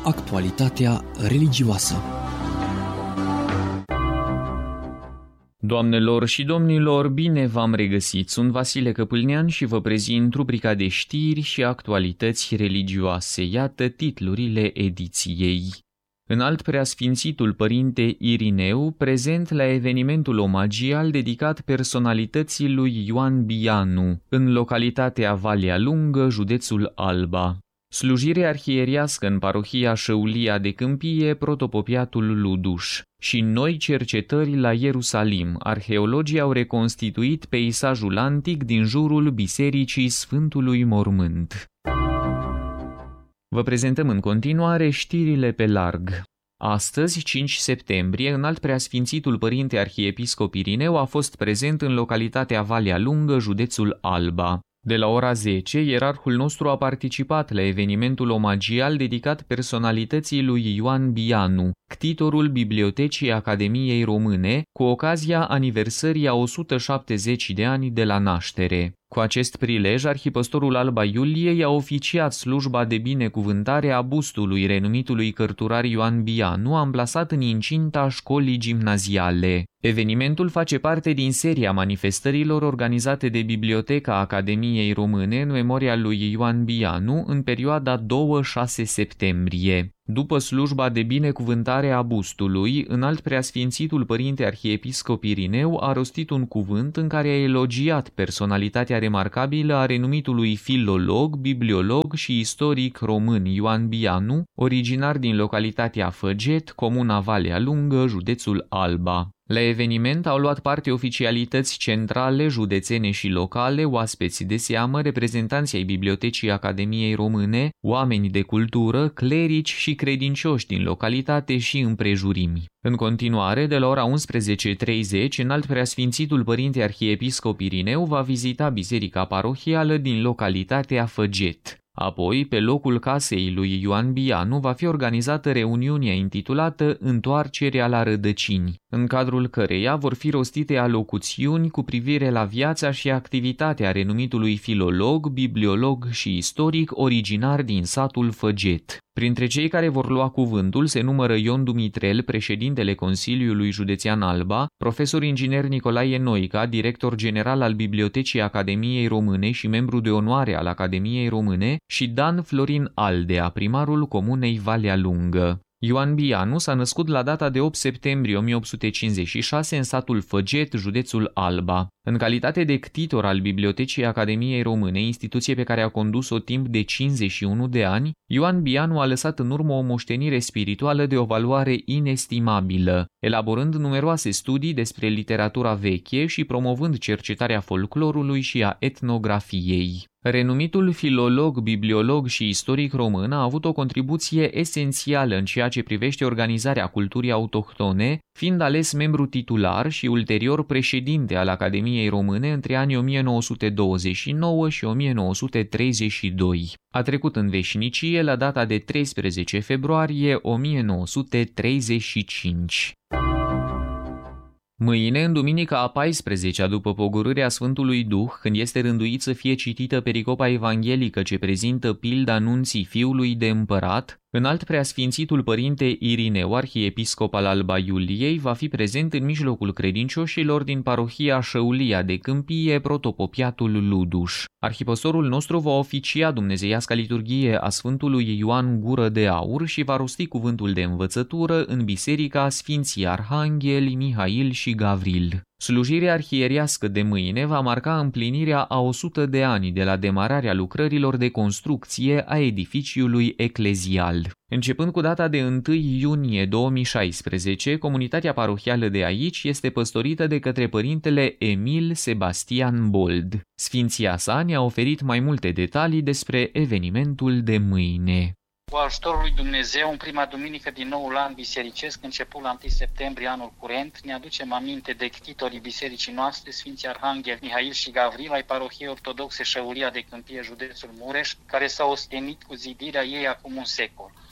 actualitatea religioasă. Doamnelor și domnilor, bine v-am regăsit! Sunt Vasile Căpâlnean și vă prezint rubrica de știri și actualități religioase. Iată titlurile ediției. Înalt Preasfințitul Părinte Irineu, prezent la evenimentul omagial dedicat personalității lui Ioan Bianu, în localitatea Valea Lungă, județul Alba. Slujire arhieriască în parohia Șăulia de Câmpie, protopopiatul Luduș. Și noi cercetări la Ierusalim. Arheologii au reconstituit peisajul antic din jurul Bisericii Sfântului Mormânt. Vă prezentăm în continuare știrile pe larg. Astăzi, 5 septembrie, Înalt Preasfințitul Părinte Arhiepiscop Irineu a fost prezent în localitatea Valea Lungă, județul Alba. De la ora 10, ierarhul nostru a participat la evenimentul omagial dedicat personalității lui Ioan Bianu, ctitorul Bibliotecii Academiei Române, cu ocazia aniversării a 170 de ani de la naștere. Cu acest prilej, arhipăstorul Alba Iuliei a oficiat slujba de binecuvântare a bustului renumitului cărturar Ioan Bianu, amplasat în incinta școlii gimnaziale. Evenimentul face parte din seria manifestărilor organizate de Biblioteca Academiei Române în memoria lui Ioan Bianu în perioada 2-6 septembrie. După slujba de binecuvântare a bustului, Înalt Preasfințitul Părinte Arhiepiscop Irineu a rostit un cuvânt în care a elogiat personalitatea remarcabilă a renumitului filolog, bibliolog și istoric român Ioan Bianu, originar din localitatea Făget, comuna Valea Lungă, județul Alba. La eveniment au luat parte oficialități centrale, județene și locale, oaspeți de seamă, reprezentanții ai Bibliotecii Academiei Române, oameni de cultură, clerici și credincioși din localitate și împrejurimi. În continuare, de la ora 11:30, Înalt Preasfințitul Părinte Arhiepiscop Irineu va vizita biserica parohială din localitatea Făget. Apoi, pe locul casei lui Ioan Bianu va fi organizată reuniunea intitulată Întoarcerea la rădăcini, în cadrul căreia vor fi rostite alocuțiuni cu privire la viața și activitatea renumitului filolog, bibliolog și istoric originar din satul Făget. Printre cei care vor lua cuvântul se numără Ion Dumitrel, președintele Consiliului Județean Alba, profesor inginer Nicolae Noica, director general al Bibliotecii Academiei Române și membru de onoare al Academiei Române, și Dan Florin Aldea, primarul comunei Valea Lungă. Ioan Bianu s-a născut la data de 8 septembrie 1856 în satul Făget, județul Alba. În calitate de ctitor al Bibliotecii Academiei Române, instituție pe care a condus-o timp de 51 de ani, Ioan Bianu a lăsat în urmă o moștenire spirituală de o valoare inestimabilă, elaborând numeroase studii despre literatura veche și promovând cercetarea folclorului și a etnografiei. Renumitul filolog, bibliolog și istoric român a avut o contribuție esențială în ceea ce privește organizarea culturii autohtone, fiind ales membru titular și ulterior președinte al Academiei Române între anii 1929 și 1932. A trecut în veșnicie la data de 13 februarie 1935. Mâine, în duminica a 14-a după pogorârea Sfântului Duh, când este rânduit să fie citită pericopa evanghelică ce prezintă pilda anunții Fiului de Împărat, Înalt Preasfințitul Părinte Irineu, arhiepiscop al Alba Iuliei, va fi prezent în mijlocul credincioșilor din parohia Șăulia de Câmpie, protopopiatul Luduș. Arhipăstorul nostru va oficia dumnezeiasca liturghie a Sfântului Ioan Gură de Aur și va rosti cuvântul de învățătură în biserica Sfinții Arhangheli, Mihail și Gavril. Slujirea arhieriască de mâine va marca împlinirea a 100 de ani de la demararea lucrărilor de construcție a edificiului eclezial. Începând cu data de 1 iunie 2016, comunitatea parohială de aici este păstorită de către părintele Emil Sebastian Bold. Sfinția sa ne-a oferit mai multe detalii despre evenimentul de mâine. Cu ajutorul lui Dumnezeu, în prima duminică din noul an bisericesc, început la 1 septembrie anul curent, ne aducem aminte de ctitorii bisericii noastre, Sfinții Arhanghel Mihail și Gavril, ai parohiei ortodoxe Șăulia de Câmpie, județul Mureș, care s-au ostenit cu zidirea ei acum un secol.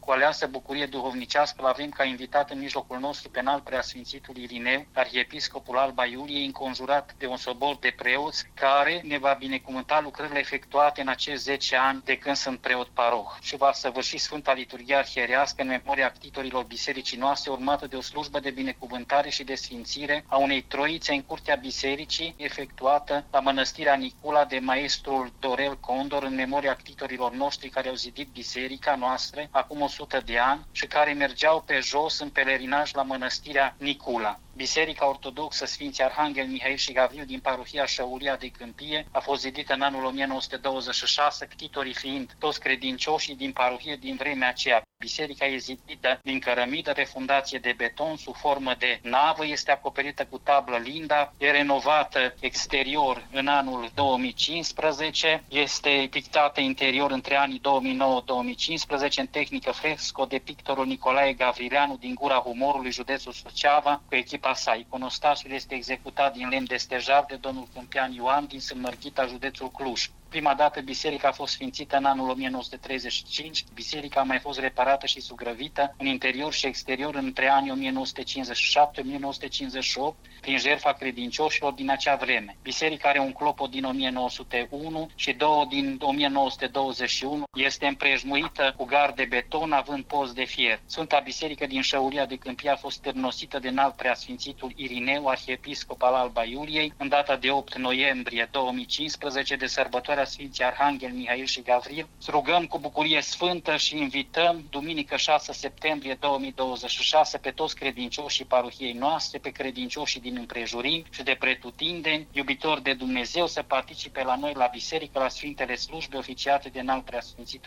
Cu aleasă bucurie duhovnicească îl avem ca invitat în mijlocul nostru pe înalt preasfințitul Irineu, arhiepiscopul Alba Iuliei, înconjurat de un sobor de preoți, care ne va binecuvânta lucrările efectuate în acești 10 ani de când sunt preot paroh și va săvârși Sfânta Liturghie Arhierească în memoria ctitorilor bisericii noastre, urmată de o slujbă de binecuvântare și de sfințire a unei troițe în curtea bisericii, efectuată la Mănăstirea Nicula de maestrul Dorel Condor în memoria ctitorilor noștri care au zidit biserica noastră acum 100 de ani și care mergeau pe jos în pelerinaj la Mănăstirea Nicula. Biserica Ortodoxă Sfinții Arhanghel Mihail și Gavril din parohia Șăulia de Câmpie a fost zidită în anul 1926, ctitorii fiind toți credincioșii din parohie din vremea aceea. Biserica e zidită din cărămidă pe fundație de beton sub formă de navă, este acoperită cu tablă linda, e renovată exterior în anul 2015, este pictată interior între anii 2009-2015 în tehnică fresco de pictorul Nicolae Gavrileanu din Gura Humorului, județul Suceava, cu echipa sa. Iconostasul este executat din lemn de stejar de domnul Câmpian Ioan din Sârmărghita, județul Cluj. Prima dată biserica a fost sfințită în anul 1935, biserica a mai fost reparată și sugrăvită în interior și exterior între anii 1957-1958 prin jertfa credincioșilor din acea vreme. Biserica are un clopot din 1901 și două din 1921, este împrejmuită cu gard de beton având post de fier. Sfânta Biserică din Șăulia de Câmpie a fost târnosită de înalt preasfințitul Irineu, arhiepiscop al Alba Iuliei, în data de 8 noiembrie 2015 de sărbătoarea Sfinții Arhanghel Mihail și Gavril. Rugăm cu bucurie sfântă și invităm duminică 6 septembrie 2026 pe toți credincioșii parohiei noastre, pe credincioșii din împrejurim și de pretutindeni, iubitori de Dumnezeu, să participe la noi la biserică, la Sfintele Slujbe oficiate de înalt preasfințitul